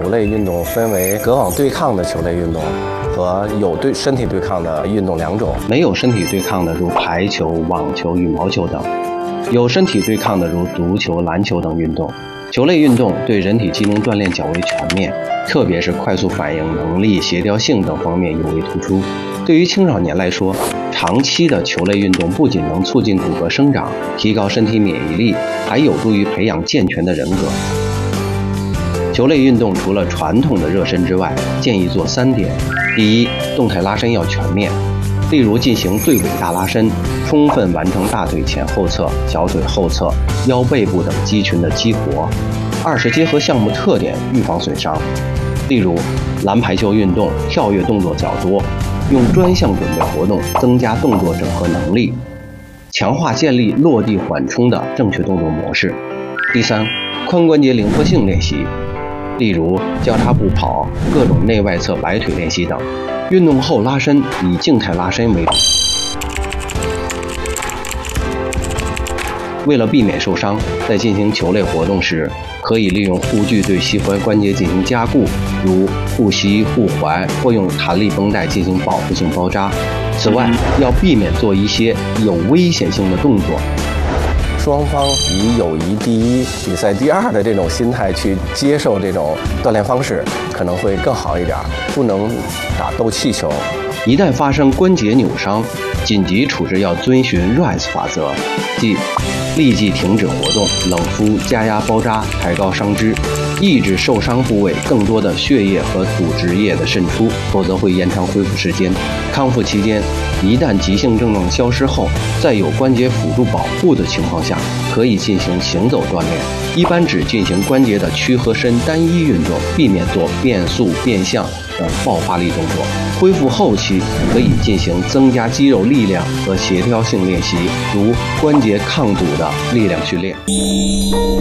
球类运动分为隔网对抗的球类运动和有身体对抗的运动两种。 没有身体对抗的如排球、网球、羽毛球等；有身体对抗的如足球、篮球等运动。球类运动对人体机能锻炼较为全面，特别是快速反应能力、协调性等方面尤为突出。对于青少年来说，长期的球类运动不仅能促进骨骼生长，提高身体免疫力，还有助于培养健全的人格。球类运动除了传统的热身之外，建议做3点：第一，动态拉伸要全面，例如进行对尾大拉伸，充分完成大腿前后侧、小腿后侧、腰背部等肌群的激活。二是结合项目特点，预防损伤，例如篮排球运动跳跃动作较多，用专项准备活动增加动作整合能力，强化建立落地缓冲的正确动作模式。第三，髋关节灵活性练习，例如交叉步跑、各种内外侧摆腿练习等。运动后拉伸以静态拉伸为主。为了避免受伤，在进行球类活动时，可以利用护具对膝踝关节进行加固，如护膝、护踝，或用弹力绷带进行保护性包扎。此外，要避免做一些有危险性的动作。 双方以友谊第一、比赛第二的这种心态去接受这种锻炼方式，可能会更好一点。不能打斗气球。 一旦发生关节扭伤，紧急处置要遵循 RICE 法则，即立即停止活动，冷敷、加压包扎，抬高伤肢，抑制受伤部位更多的血液和组织液的渗出，否则会延长恢复时间。康复期间，一旦急性症状消失后，在有关节辅助保护的情况下，可以进行行走锻炼，一般只进行关节的屈和伸单一运动，避免做变速、变向等爆发力动作。恢复后期可以进行增加肌肉力量和协调性练习，如关节抗阻的力量训练。